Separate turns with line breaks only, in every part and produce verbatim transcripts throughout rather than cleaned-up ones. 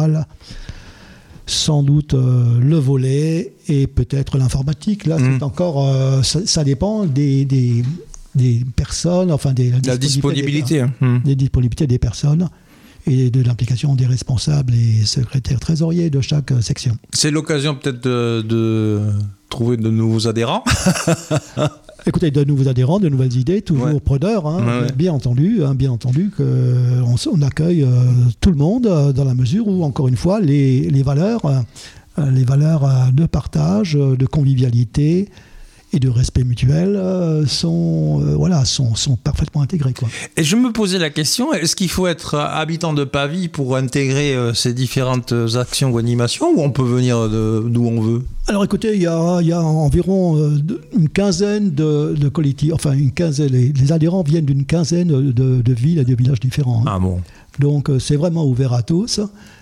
général, sans doute euh, le volet et peut-être l'informatique. Là, mmh. c'est encore, euh, ça, ça dépend des, des, des personnes, enfin des
la disponibilité,
des,
mmh.
des disponibilités des personnes et de l'implication des responsables et secrétaires trésoriers de chaque section.
C'est l'occasion peut-être de, de trouver de nouveaux adhérents.
Écoutez, de nouveaux adhérents, de nouvelles idées, toujours
ouais.
preneurs, hein,
ouais, ouais.
bien entendu, hein, bien entendu qu'on on accueille euh, tout le monde euh, dans la mesure où, encore une fois, les, les valeurs, euh, les valeurs euh, de partage, de convivialité et de respect mutuel euh, sont, euh, voilà, sont, sont parfaitement intégrés, quoi.
Et je me posais la question, est-ce qu'il faut être habitant de Pavie pour intégrer euh, ces différentes actions ou animations, ou on peut venir de, d'où on veut ?
Alors écoutez, il y a, il y a environ euh, une quinzaine de, de collectifs, enfin une quinzaine, les, les adhérents viennent d'une quinzaine de, de villes et de villages différents. Hein.
Ah bon.
Donc euh, c'est vraiment ouvert à tous.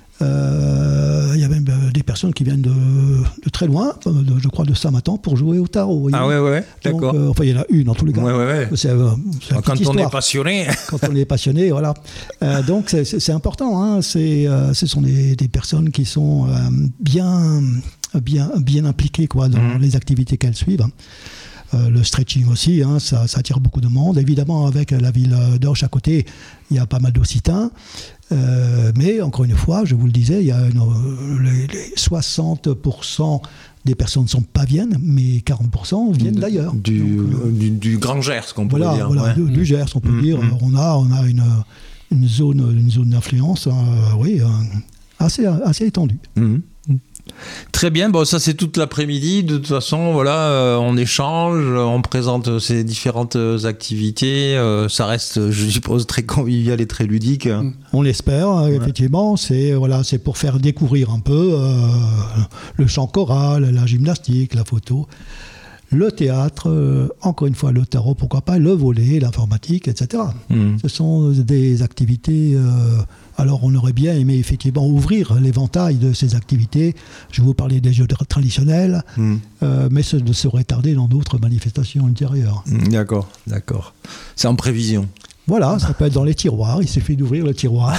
Euh, il y a même euh, des personnes qui viennent de, de très loin, de, je crois de Saint-Matan, pour jouer au tarot.
Ah ouais, ouais, d'accord.
Donc, euh, enfin, il y en a une en tous les cas.
Ouais, ouais, ouais.
C'est, euh, c'est
quand on
histoire.
est passionné.
Quand on est passionné, voilà. Euh, donc c'est, c'est, c'est important. Hein. C'est, euh, ce sont des, des personnes qui sont euh, bien, bien, bien impliquées quoi, dans mmh. les activités qu'elles suivent. Euh, le stretching aussi, hein, ça, ça attire beaucoup de monde. Évidemment, avec la ville d'Auch à côté, il y a pas mal d'Occitans. Euh, mais encore une fois, je vous le disais, il y a une, les, les soixante pour cent des personnes sont paviennes, mais quarante pour cent viennent
du,
d'ailleurs.
Du,
Donc, euh,
du, du Grand Gers, qu'on pourrait
voilà,
dire.
Voilà,
ouais.
du, du Gers, on peut mmh, dire. Mmh. On a, on a une, une, zone, une zone d'influence, euh, oui, euh, assez, assez étendue.
Mmh. Très bien, bon, ça c'est toute l'après-midi. De toute façon, voilà, euh, on échange, on présente ces différentes activités. Euh, ça reste, je suppose, très convivial et très ludique.
On l'espère, ouais. Effectivement. C'est, voilà, c'est pour faire découvrir un peu euh, le chant choral, la gymnastique, la photo, le théâtre, euh, encore une fois le tarot, pourquoi pas, le volley, l'informatique, et cetera. Mmh. Ce sont des activités... Euh, Alors, on aurait bien aimé effectivement ouvrir l'éventail de ces activités. Je vous parlais des jeux traditionnels, mmh. euh, mais ce serait tardé dans d'autres manifestations ultérieures.
D'accord, d'accord. C'est en prévision.
Voilà, ça peut être dans les tiroirs. Il suffit d'ouvrir le tiroir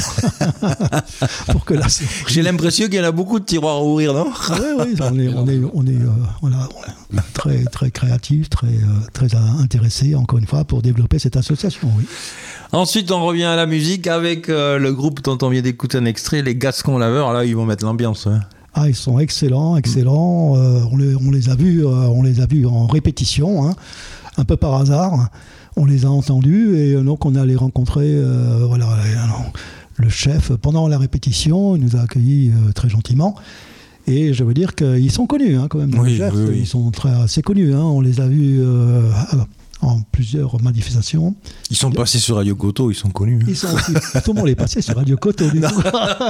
pour que là.
J'ai l'impression qu'il y en a beaucoup de tiroirs à ouvrir, non ?
Ah oui, oui, on est, on est, on est, euh, voilà, on est très, très créatifs, très, euh, très intéressés, encore une fois, pour développer cette association. Oui.
Ensuite, on revient à la musique avec euh, le groupe dont on vient d'écouter un extrait, les Gascons Laveurs. Là, ils vont mettre l'ambiance. Hein.
Ah, ils sont excellents, excellents. Euh, on, les, on les a vus, euh, on les a vus en répétition, hein, un peu par hasard. On les a entendus et donc on allait rencontrer, euh, voilà, le chef pendant la répétition. Il nous a accueillis euh, très gentiment. Et je veux dire qu'ils sont connus, hein, quand même.
Oui,
chefs,
oui, oui.
Ils sont très assez connus. Hein. On les a vus. Euh, en plusieurs manifestations.
Ils sont passés sur Radio Coteau, ils sont connus.
Ils sont aussi, tout le monde est passé sur Radio Coteau. Du coup.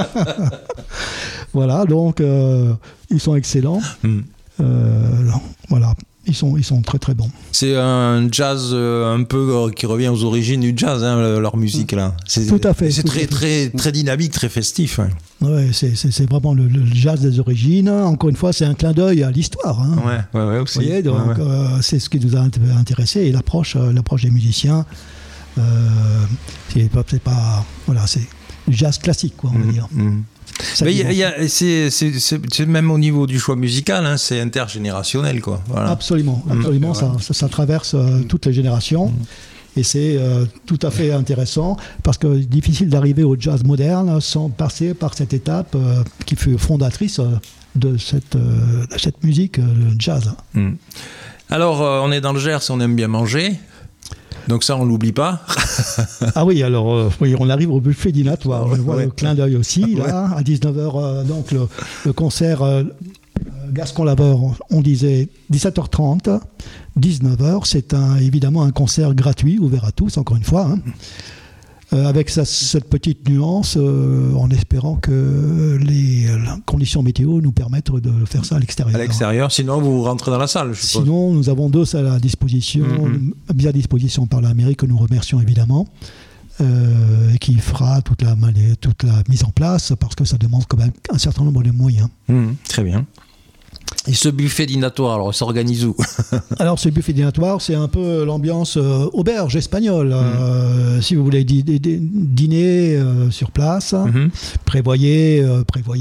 Voilà, donc euh, ils sont excellents. Mm. Euh, voilà, ils sont, ils sont très très bons.
C'est un jazz euh, un peu euh, qui revient aux origines du jazz, hein, leur musique là. C'est,
tout à fait.
C'est
tout
très,
à fait.
très, très dynamique, très festif. Hein.
Ouais, c'est, c'est, c'est vraiment le, le jazz des origines. Encore une fois, c'est un clin d'œil à l'histoire. Hein.
Ouais, ouais, ouais, aussi.
Vous voyez, donc
ouais, ouais.
Euh, c'est ce qui nous a intéressé et l'approche, euh, l'approche des musiciens. Euh, c'est pas, c'est pas, voilà, c'est du jazz classique, quoi, on va mmh, dire. Mmh.
Mais y a, y a, c'est, c'est, c'est, c'est même au niveau du choix musical, hein, c'est intergénérationnel, quoi. Voilà.
Absolument, absolument, mmh. ça, ça, ça traverse euh, mmh. toutes les générations. Mmh. Et c'est euh, tout à fait intéressant parce que c'est difficile d'arriver au jazz moderne sans passer par cette étape euh, qui fut fondatrice euh, de, cette, euh, de cette musique euh, jazz.
Mmh. Alors, euh, on est dans le Gers, on aime bien manger. Donc ça, on l'oublie pas.
Ah oui, alors euh, oui, on arrive au buffet dînatoire. Je vois ouais. le clin d'œil aussi, là, ouais. à dix-neuf heures, euh, donc le, le concert euh, Gascons Laveurs, on disait dix-sept heures trente, dix-neuf heures, c'est un, évidemment un concert gratuit, ouvert à tous, encore une fois, hein, euh, avec sa, cette petite nuance, euh, en espérant que les conditions météo nous permettent de faire ça à l'extérieur.
À l'extérieur, sinon vous rentrez dans la salle, je suppose.
Sinon, nous avons deux salles à disposition, mm-hmm. bien à disposition par la mairie, que nous remercions évidemment. Euh, qui fera toute la, toute la mise en place parce que ça demande quand même un certain nombre de moyens.
Mmh, très bien. Et ce buffet dînatoire, alors, il s'organise où ?
Alors, ce buffet dînatoire, c'est un peu l'ambiance euh, auberge espagnole. Mmh. Euh, si vous voulez di- di- dîner euh, sur place, mmh. prévoyez, euh, prévoyez